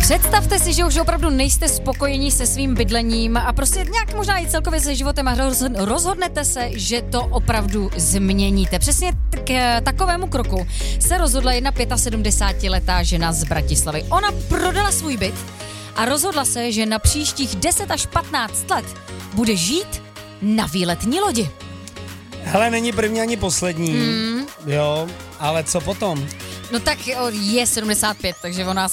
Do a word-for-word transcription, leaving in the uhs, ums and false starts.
Představte si, že už opravdu nejste spokojení se svým bydlením a prostě nějak možná i celkově se životem a rozhodnete se, že to opravdu změníte. Přesně k takovému kroku se rozhodla jedna sedmdesátiletá žena z Bratislavy. Ona prodala svůj byt a rozhodla se, že na příštích deset až patnáct let bude žít na výletní lodi. Hele, není první ani poslední, Mm. jo, ale co potom? No tak je sedmdesát pět, takže ona